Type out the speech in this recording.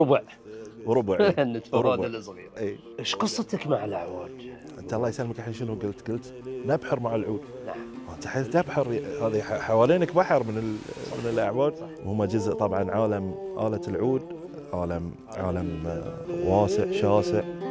ربع. وربع إي، النتفة وربع الصغيرة. إي. إيش قصتك مع الأعواج؟ أنت الله يسلمك الحين شنو قلت؟ قلت نبحر مع العود. نعم. أنت تبحر، هذه حوالينك بحر من صح. الأعواج، صح. وهم جزء طبعًا عالم آلة العود، عالم واسع شاسع.